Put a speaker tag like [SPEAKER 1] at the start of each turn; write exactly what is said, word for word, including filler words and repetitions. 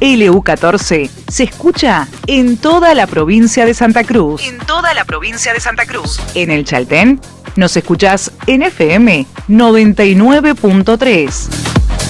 [SPEAKER 1] L U catorce se escucha en toda la provincia de Santa Cruz. En toda la provincia de Santa Cruz. En el Chaltén nos escuchás en F M noventa y nueve punto tres.